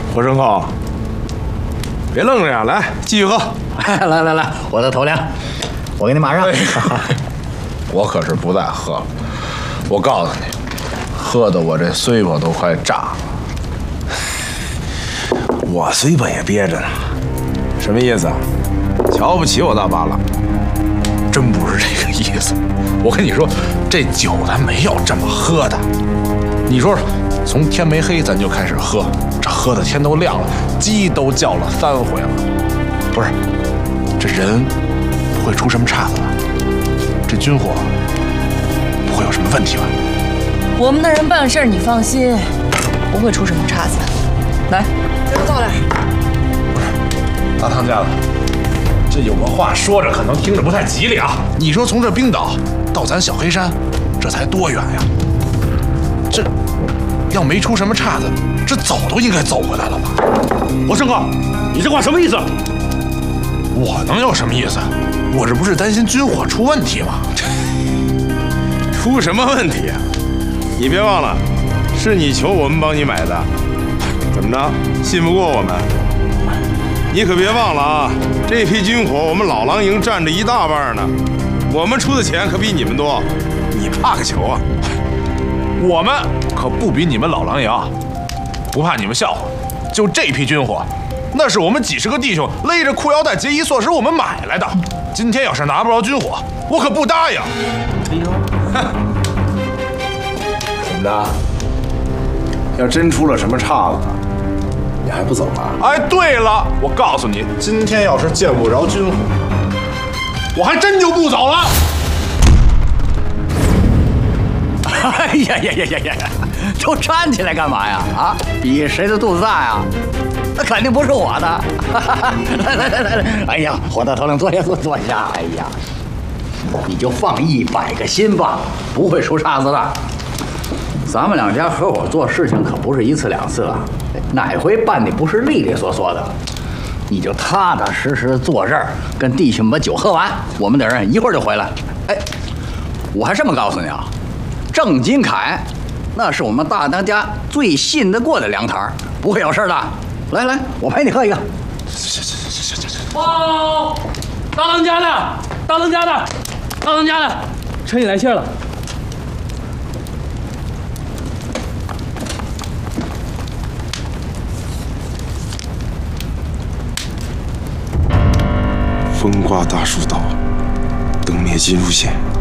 火生高，别愣着呀，来继续喝。 来，我的头梁，我给你马上。 我可是不再喝了，我告诉你，喝的我这嘴巴都快炸了。 我嘴巴也憋着呢，什么意思？瞧不起我大巴了？ 真不是这个意思。我跟你说，这酒咱没有这么喝的。你说，从天没黑咱就开始喝，这喝的天都亮了，鸡都叫了3回了。不是，这人不会出什么岔子吧？这军火不会有什么问题吧？ 我们的人办事你放心，不会出什么岔子。来，给我倒点。 不是，大当家的，这有个话说着可能听着不太吉利啊。你说从这冰岛到咱小黑山，这才多远呀？这要没出什么岔子，这走都应该走回来了吧？ 我生哥，你这话什么意思？ 我能有什么意思？我这不是担心军火出问题吗？ 出什么问题啊？你别忘了，是你求我们帮你买的，怎么着？信不过我们？你可别忘了啊，这批军火我们老狼营占着一大半呢，我们出的钱可比你们多，你怕个球啊？ 我们可不比你们老狼营，不怕你们笑话。就这批军火，那是我们几十个弟兄勒着裤腰带节衣缩食我们买来的。今天要是拿不着军火，我可不答应。 哎呦，怎么着？要真出了什么岔子，你还不走啊？ 哎，对了，我告诉你，今天要是见不着军火，我还真就不走了。 哎呀，都站起来干嘛呀？啊，比谁的肚子大呀？那肯定不是我的。来，哎呀，火大头领，坐下。哎呀，你就放100个心吧，不会出岔子的。咱们两家合伙做事情可不是1次2次了，哪回办的不是利利索索的？你就踏踏实实的坐这儿，跟弟兄们把酒喝完，我们的人一会儿就回来。哎，我还这么告诉你啊，郑金凯，那是我们大当家最信得过的粮摊，不会有事的。来，我陪你喝一个。 哇，大当家的，陈你来信了。 风刮大树倒，灯灭金如线。